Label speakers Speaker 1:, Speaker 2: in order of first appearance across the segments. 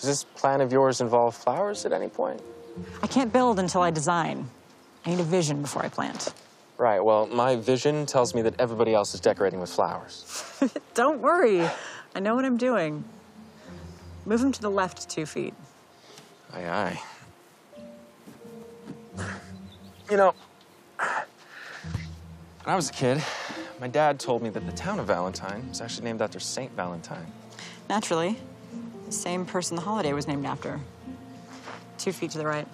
Speaker 1: Does this plan of yours involve flowers at any point?
Speaker 2: I can't build until I design. I need a vision before I plant.
Speaker 1: Right, well, my vision tells me that everybody else is decorating with flowers.
Speaker 2: Don't worry. I know what I'm doing. Move them to the left 2 feet.
Speaker 1: Aye, aye. You know, when I was a kid, my dad told me that the town of Valentine was actually named after Saint Valentine.
Speaker 2: Naturally. The same person the holiday was named after. 2 feet to the right.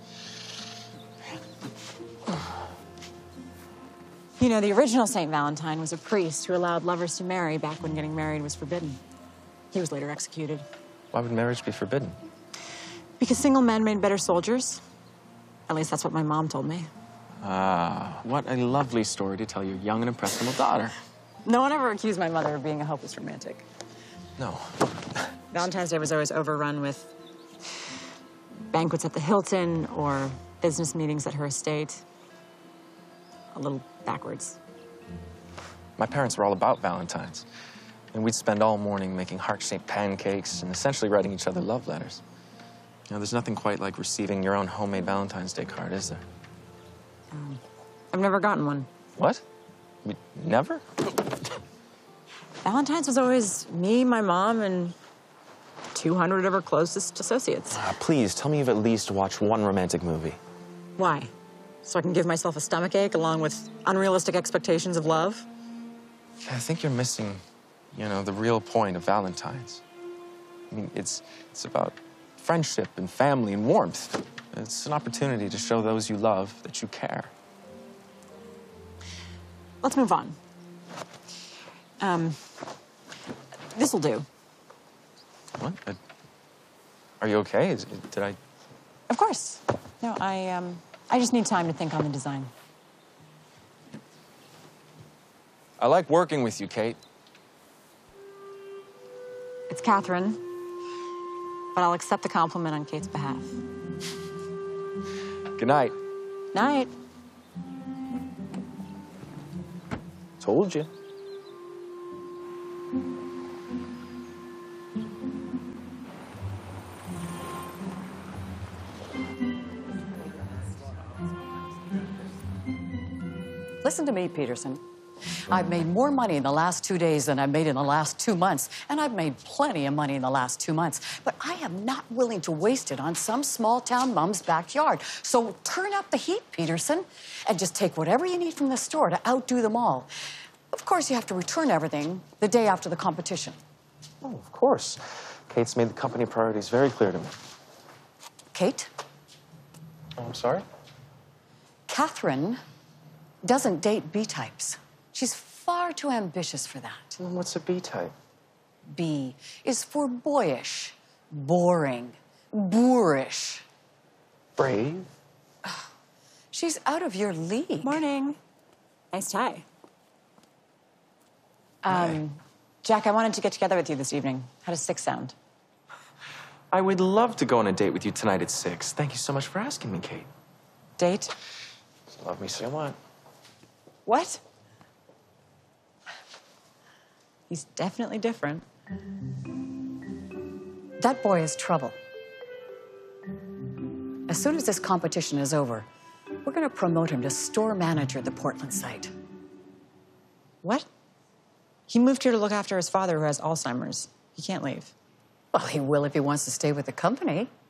Speaker 2: You know, the original Saint Valentine was a priest who allowed lovers to marry back when getting married was forbidden. He was later executed.
Speaker 1: Why would marriage be forbidden?
Speaker 2: Because single men made better soldiers. At least that's what my mom told me.
Speaker 1: Ah, what a lovely story to tell your young and impressionable daughter.
Speaker 2: No one ever accused my mother of being a hopeless romantic.
Speaker 1: No.
Speaker 2: Valentine's Day was always overrun with banquets at the Hilton or business meetings at her estate. A little backwards.
Speaker 1: My parents were all about Valentine's, and we'd spend all morning making heart-shaped pancakes and essentially writing each other love letters. You know, there's nothing quite like receiving your own homemade Valentine's Day card, is there?
Speaker 2: I've never gotten one.
Speaker 1: What? Never?
Speaker 2: Valentine's was always me, my mom, and 200 of her closest associates.
Speaker 1: Please, tell me you've at least watched one romantic movie.
Speaker 2: Why? So I can give myself a stomachache along with unrealistic expectations of love?
Speaker 1: I think you're missing, you know, the real point of Valentine's. I mean, it's about friendship and family and warmth. It's an opportunity to show those you love that you care.
Speaker 2: Let's move on. This'll do.
Speaker 1: What? Are you okay? Did I...
Speaker 2: Of course. No, I just need time to think on the design.
Speaker 1: I like working with you, Kate.
Speaker 2: It's Catherine, but I'll accept the compliment on Kate's behalf.
Speaker 1: Good night.
Speaker 2: Night.
Speaker 1: Told you.
Speaker 3: Listen to me, Peterson. I've made more money in the last 2 days than I've made in the last 2 months, and I've made plenty of money in the last 2 months. But I am not willing to waste it on some small-town mom's backyard. So turn up the heat, Peterson, and just take whatever you need from the store to outdo them all. Of course, you have to return everything the day after the competition.
Speaker 1: Oh, of course. Kate's made the company priorities very clear to me.
Speaker 3: Kate?
Speaker 1: Oh, I'm sorry?
Speaker 3: Catherine doesn't date B-types. She's far too ambitious for that.
Speaker 1: What's a B-type?
Speaker 3: B is for boyish, boring, boorish.
Speaker 1: Brave?
Speaker 3: She's out of your league.
Speaker 2: Morning. Nice tie.
Speaker 1: Hi.
Speaker 2: Jack, I wanted to get together with you this evening. How does 6 sound?
Speaker 1: I would love to go on a date with you tonight at 6. Thank you so much for asking me, Kate.
Speaker 2: Date?
Speaker 1: Love me so much.
Speaker 2: What? He's definitely different.
Speaker 3: That boy is trouble. As soon as this competition is over, we're going to promote him to store manager at the Portland site.
Speaker 2: What? He moved here to look after his father who has Alzheimer's. He can't leave.
Speaker 3: Well, he will if he wants to stay with the company.